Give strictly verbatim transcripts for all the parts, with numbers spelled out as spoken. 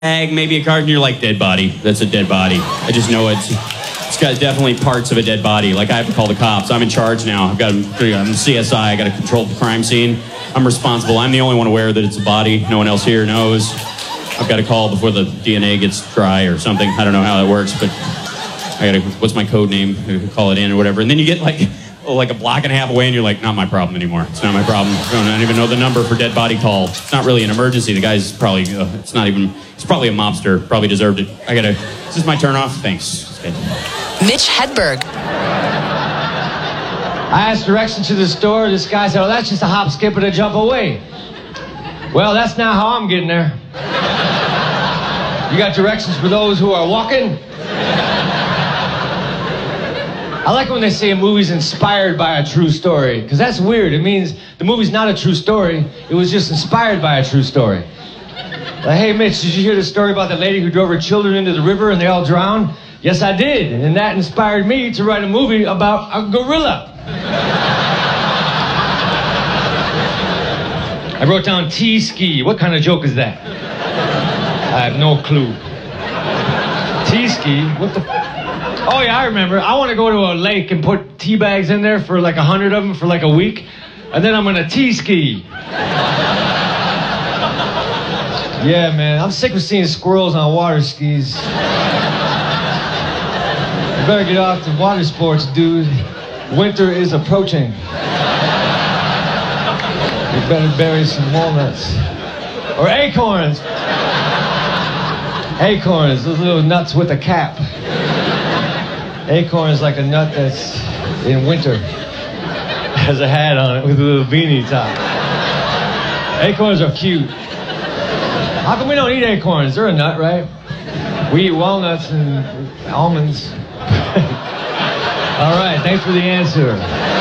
bag, maybe a card, and you're like, dead body. That's a dead body. I just know it's it's got definitely parts of a dead body. Like, I have to call the cops. I'm in charge now. I've got I'm C S I. I got to control the crime scene. I'm responsible. I'm the only one aware that it's a body. No one else here knows. I've got to call before the D N A gets dry or something. I don't know how that works, but I got to. What's my code name? Call it in or whatever. And then you get like. like a block and a half away, and you're like, not my problem anymore. It's not my problem. I don't even know the number for dead body call. It's not really an emergency. The guy's probably, uh, it's not even, he's probably a mobster. Probably deserved it. I gotta, is this my turn off? Thanks. Okay. Mitch Hedberg. I asked directions to the store. This guy said, oh, that's just a hop, skip, and a jump away. Well, that's not how I'm getting there. You got directions for those who are walking? I like when they say a movie's inspired by a true story, because that's weird. It means the movie's not a true story. It was just inspired by a true story. Like, hey, Mitch, did you hear the story about the lady who drove her children into the river and they all drowned? Yes, I did. And that inspired me to write a movie about a gorilla. I wrote down T-ski. What kind of joke is that? I have no clue. T-ski? What the... Oh, yeah, I remember. I want to go to a lake and put tea bags in there for like a hundred of them for like a week. And then I'm going to tea-ski. Yeah, man. I'm sick of seeing squirrels on water skis. You better get off the water sports, dude. Winter is approaching. You better bury some walnuts. Or acorns. Acorns, those little nuts with a cap. Acorn is like a nut that's in winter. Has a hat on it with a little beanie top. Acorns are cute. How come we don't eat acorns? They're a nut, right? We eat walnuts and almonds. All right, thanks for the answer.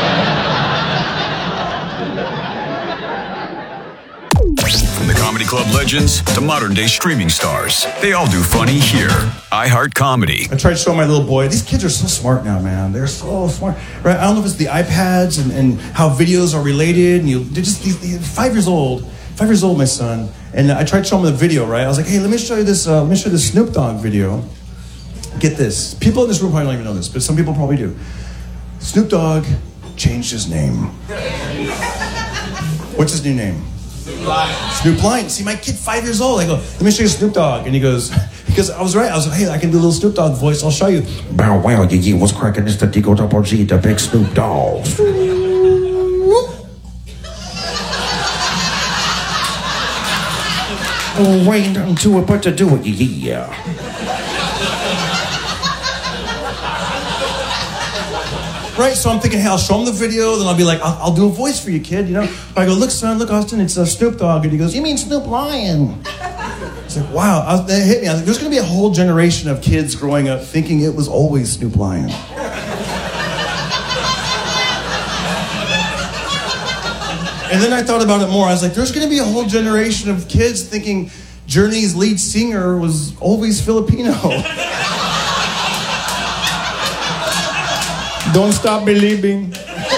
From the Comedy Club legends to modern-day streaming stars, they all do funny here. iHeart Comedy. I tried to show my little boy, these kids are so smart now, man. They're so smart. Right? I don't know if it's the iPads and, and how videos are related. And you, they're just these, these, five years old. Five years old, my son. And I tried to show him the video, right? I was like, hey, let me show you this, uh, let me show you this Snoop Dogg video. Get this. People in this room probably don't even know this, but some people probably do. Snoop Dogg changed his name. What's his new name? Snoop Lion. Snoop Lion. See, my kid, five years old, I go, let me show you Snoop Dogg. And he goes, because I was right. I was like, hey, I can do a little Snoop Dogg voice. I'll show you. Bow wow, yeah, yeah, what's cracking? It's the Digo Double G, the big Snoop Dogg. Oh, wait until we're about to do it, yeah. Right, so I'm thinking, hey, I'll show him the video, then I'll be like, I'll, I'll do a voice for you, kid, you know? But I go, look, son, look, Austin, it's uh, Snoop Dogg. And he goes, you mean Snoop Lion? It's like, wow, I was, that hit me. I was like, there's going to be a whole generation of kids growing up thinking it was always Snoop Lion. And then I thought about it more. I was like, there's going to be a whole generation of kids thinking Journey's lead singer was always Filipino. Don't stop believing.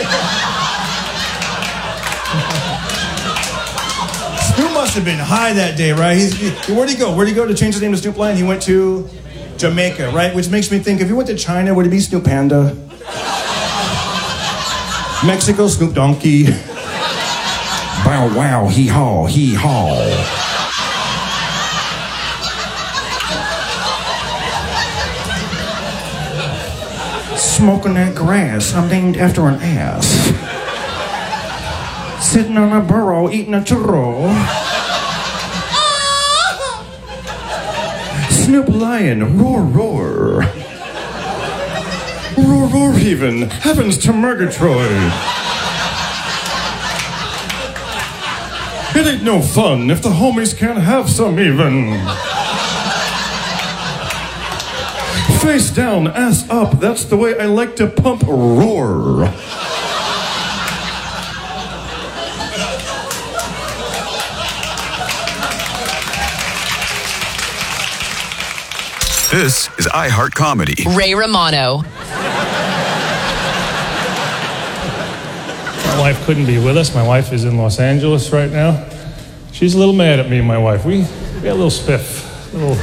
Snoop must have been high that day, right? He's, he, where'd he go? Where'd he go to change his name to Snoop Lion? He went to Jamaica, right? Which makes me think, if he went to China, would it be Snoop Panda? Mexico, Snoop Donkey. Bow wow, hee haw, hee haw. Smoking that grass, I'm named after an ass. Sitting on a burro, eating a churro. Snoop Lion, roar, roar. Roar, roar, even. Heavens to Murgatroyd. It ain't no fun if the homies can't have some even. Face down, ass up, that's the way I like to pump roar. This is iHeart Comedy. Ray Romano. My wife couldn't be with us. My wife is in Los Angeles right now. She's a little mad at me and my wife. We, we had a little spiff. little